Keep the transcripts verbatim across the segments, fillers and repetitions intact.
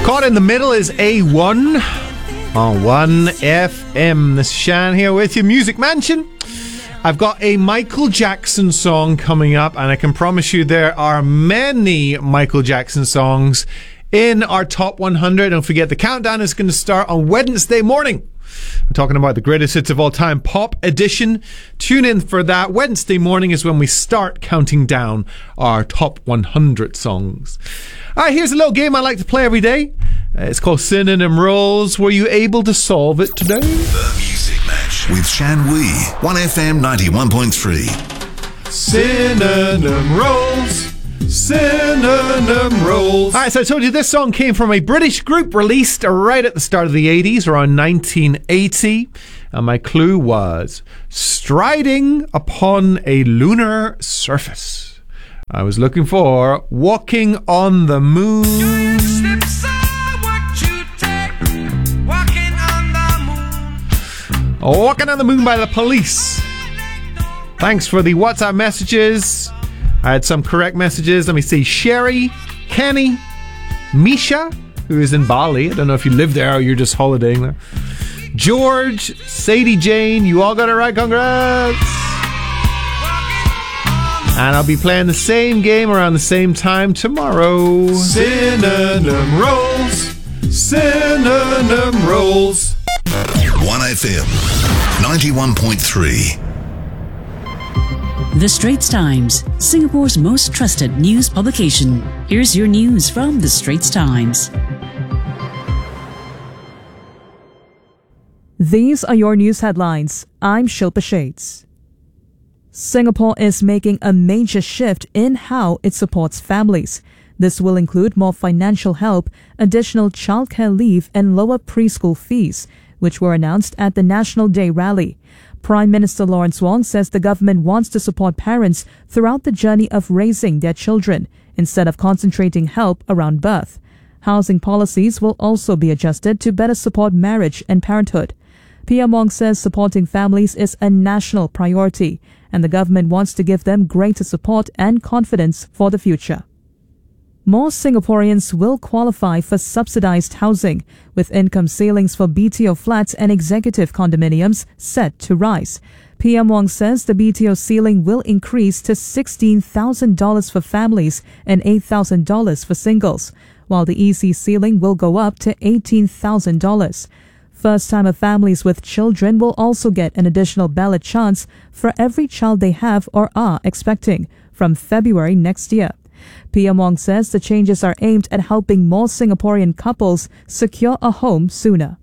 Caught in the middle is A one on one F M. This is Shan here with you, Music Mansion. I've got a Michael Jackson song coming up, and I can promise you there are many Michael Jackson songs in our top one hundred. Don't forget, the countdown is going to start on Wednesday morning. I'm talking about the greatest hits of all time, Pop Edition. Tune in for that. Wednesday morning is when we start counting down our top one hundred songs. All right, here's a little game I like to play every day. Uh, it's called Synonym Rolls. Were you able to solve it today? The Music Match with Shan Wee, one F M ninety-one point three. Synonym Rolls. Synonym Rolls. Alright, so I told you this song came from a British group released right at the start of the eighties, around nineteen eighty. And my clue was striding upon a lunar surface. I was looking for Walking on the Moon. Walking on the Moon by The Police. Thanks for the WhatsApp messages. I had some correct messages. Let me see. Sherry, Kenny, Misha, who is in Bali. I don't know if you live there or you're just holidaying there. George, Sadie Jane, you all got it right. Congrats. And I'll be playing the same game around the same time tomorrow. Synonym Rolls. Synonym Rolls. one F M ninety-one point three. The Straits Times, Singapore's most trusted news publication. Here's your news from The Straits Times. These are your news headlines. I'm Shilpa Shades. Singapore is making a major shift in how it supports families. This will include more financial help, additional childcare leave, and lower preschool fees, which were announced at the National Day rally. Prime Minister Lawrence Wong says the government wants to support parents throughout the journey of raising their children, instead of concentrating help around birth. Housing policies will also be adjusted to better support marriage and parenthood. P M Wong says supporting families is a national priority, and the government wants to give them greater support and confidence for the future. More Singaporeans will qualify for subsidized housing, with income ceilings for B T O flats and executive condominiums set to rise. P M Wong says the B T O ceiling will increase to sixteen thousand dollars for families and eight thousand dollars for singles, while the E C ceiling will go up to eighteen thousand dollars. First-timer families with children will also get an additional ballot chance for every child they have or are expecting from February next year. P M Wong says the changes are aimed at helping more Singaporean couples secure a home sooner.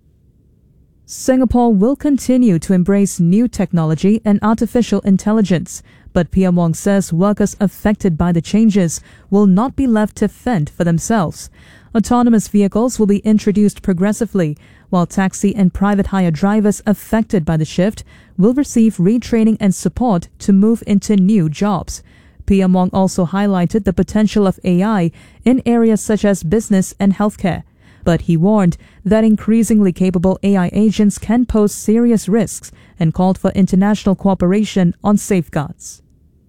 Singapore will continue to embrace new technology and artificial intelligence, but P M Wong says workers affected by the changes will not be left to fend for themselves. Autonomous vehicles will be introduced progressively, while taxi and private hire drivers affected by the shift will receive retraining and support to move into new jobs. P M Wong also highlighted the potential of A I in areas such as business and healthcare, but he warned that increasingly capable A I agents can pose serious risks and called for international cooperation on safeguards.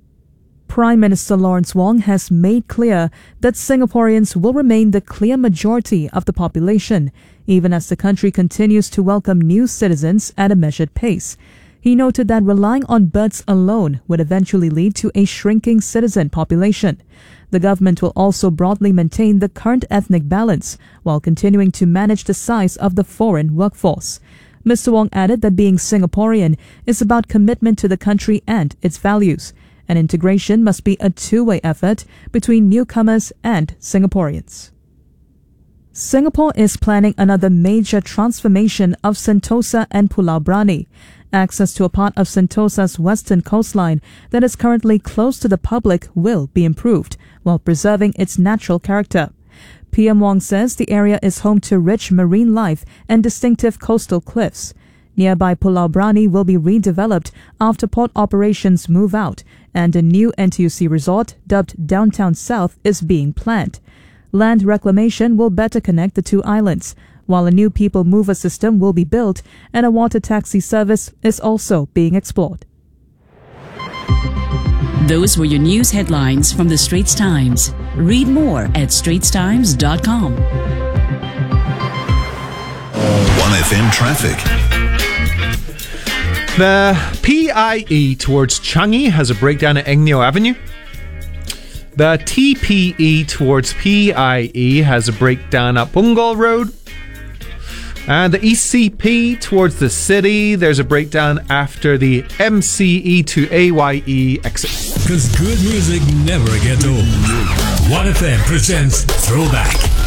Prime Minister Lawrence Wong has made clear that Singaporeans will remain the clear majority of the population, even as the country continues to welcome new citizens at a measured pace. He noted that relying on births alone would eventually lead to a shrinking citizen population. The government will also broadly maintain the current ethnic balance while continuing to manage the size of the foreign workforce. Mister Wong added that being Singaporean is about commitment to the country and its values, and integration must be a two-way effort between newcomers and Singaporeans. Singapore is planning another major transformation of Sentosa and Pulau Brani. Access to a part of Sentosa's western coastline that is currently closed to the public will be improved, while preserving its natural character. P M Wong says the area is home to rich marine life and distinctive coastal cliffs. Nearby Pulau Brani will be redeveloped after port operations move out, and a new N T U C resort dubbed Downtown South is being planned. Land reclamation will better connect the two islands, while a new people mover system will be built and a water taxi service is also being explored. Those were your news headlines from The Straits Times. Read more at straits times dot com. one F M traffic. The P I E towards Changi has a breakdown at Engneo Avenue. The T P E towards P I E has a breakdown at Bungal Road. And the E C P towards the city, there's a breakdown after the M C E to A Y E exit. Because good music never gets old. one F M presents Throwback.